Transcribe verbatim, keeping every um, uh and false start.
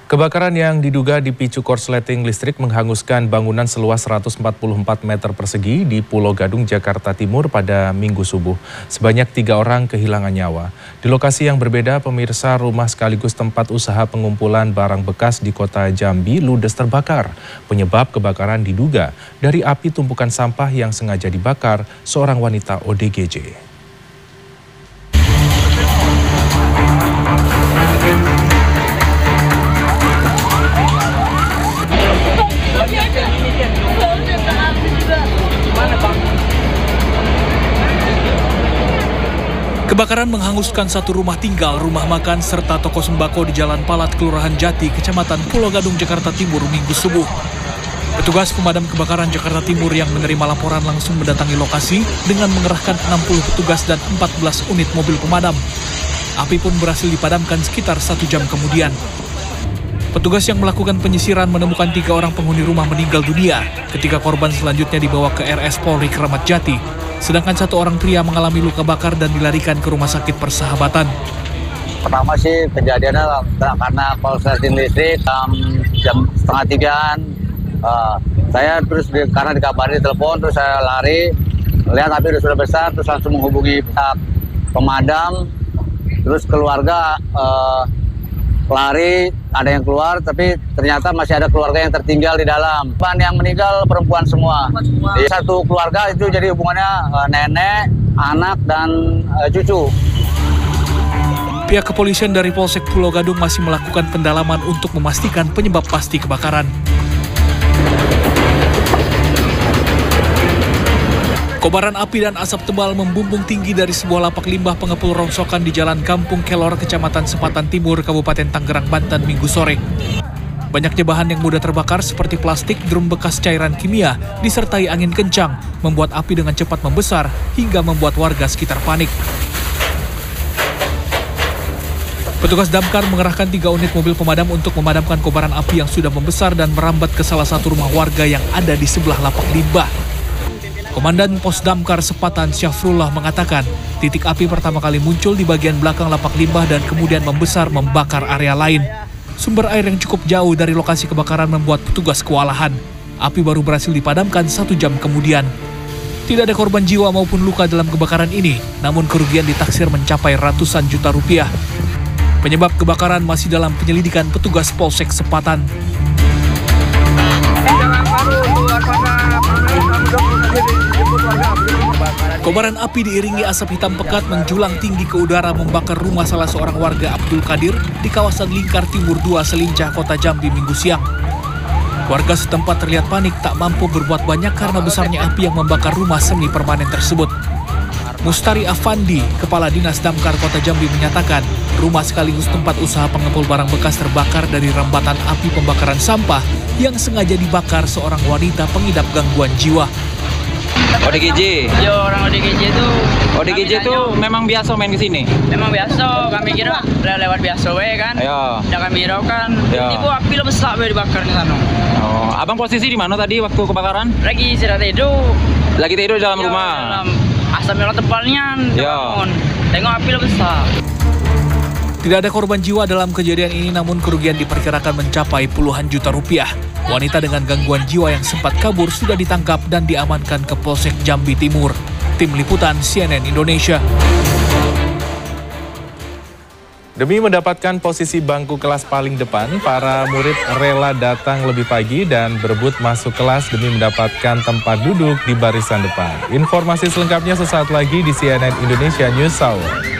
Kebakaran yang diduga dipicu korsleting listrik menghanguskan bangunan seluas seratus empat puluh empat meter persegi di Pulau Gadung, Jakarta Timur pada Minggu subuh. Sebanyak tiga orang kehilangan nyawa. Di lokasi yang berbeda, pemirsa, rumah sekaligus tempat usaha pengumpulan barang bekas di kota Jambi ludes terbakar. Penyebab kebakaran diduga dari api tumpukan sampah yang sengaja dibakar seorang wanita O D G J. Kebakaran menghanguskan satu rumah tinggal, rumah makan, serta toko sembako di Jalan Palat, Kelurahan Jati, Kecamatan Pulau Gadung, Jakarta Timur, Minggu subuh. Petugas pemadam kebakaran Jakarta Timur yang menerima laporan langsung mendatangi lokasi dengan mengerahkan enam puluh petugas dan empat belas unit mobil pemadam. Api pun berhasil dipadamkan sekitar satu jam kemudian. Petugas yang melakukan penyisiran menemukan tiga orang penghuni rumah meninggal dunia ketika korban selanjutnya dibawa ke R S Polri Kramat Jati. Sedangkan satu orang pria mengalami luka bakar dan dilarikan ke Rumah Sakit Persahabatan. Pertama sih kejadiannya karena korsleting listrik um, jam setengah tigaan. Uh, saya terus di, karena dikabari telepon, terus saya lari, lihat api sudah besar, terus langsung menghubungi pihak pemadam, terus keluarga uh, lari, ada yang keluar, tapi ternyata masih ada keluarga yang tertinggal di dalam. Ban yang meninggal perempuan semua. Di satu keluarga itu jadi hubungannya uh, nenek, anak, dan uh, cucu. Pihak kepolisian dari Polsek Pulau Gadung masih melakukan pendalaman untuk memastikan penyebab pasti kebakaran. Kobaran api dan asap tebal membumbung tinggi dari sebuah lapak limbah pengepul rongsokan di Jalan Kampung Kelor, Kecamatan Sepatan Timur, Kabupaten Tangerang, Banten, Minggu sore. Banyaknya bahan yang mudah terbakar seperti plastik, drum bekas cairan kimia, disertai angin kencang, membuat api dengan cepat membesar hingga membuat warga sekitar panik. Petugas damkar mengerahkan tiga unit mobil pemadam untuk memadamkan kobaran api yang sudah membesar dan merambat ke salah satu rumah warga yang ada di sebelah lapak limbah. Komandan Pos Damkar Sepatan Syafrullah mengatakan, titik api pertama kali muncul di bagian belakang lapak limbah dan kemudian membesar membakar area lain. Sumber air yang cukup jauh dari lokasi kebakaran membuat petugas kewalahan. Api baru berhasil dipadamkan satu jam kemudian. Tidak ada korban jiwa maupun luka dalam kebakaran ini, namun kerugian ditaksir mencapai ratusan juta rupiah. Penyebab kebakaran masih dalam penyelidikan petugas Polsek Sepatan. Kobaran api diiringi asap hitam pekat menjulang tinggi ke udara membakar rumah salah seorang warga Abdul Qadir di kawasan Lingkar Timur dua, Selincah, Kota Jambi, Minggu siang. Warga setempat terlihat panik tak mampu berbuat banyak karena besarnya api yang membakar rumah semi permanen tersebut. Mustari Afandi, Kepala Dinas Damkar Kota Jambi menyatakan, rumah sekaligus tempat usaha pengepul barang bekas terbakar dari rambatan api pembakaran sampah yang sengaja dibakar seorang wanita pengidap gangguan jiwa. O D G J? Yo, orang O D G J itu. O D G J itu memang biasa main ke sini? Memang biasa, kami kira lewat biasa we kan. Iya. Udah kami hiraukan. Ya. Tiba api lo besar we dibakar di sana. Oh, abang posisi di mana tadi waktu kebakaran? Lagi istirahat tidur. Lagi tidur di dalam Yo, rumah? Dalam asap merah tebalnya. Ya. Tengok api lo besar. Tidak ada korban jiwa dalam kejadian ini, namun kerugian diperkirakan mencapai puluhan juta rupiah. Wanita dengan gangguan jiwa yang sempat kabur sudah ditangkap dan diamankan ke Polsek Jambi Timur. Tim Liputan C N N Indonesia. Demi mendapatkan posisi bangku kelas paling depan, para murid rela datang lebih pagi dan berebut masuk kelas demi mendapatkan tempat duduk di barisan depan. Informasi selengkapnya sesaat lagi di C N N Indonesia News Hour.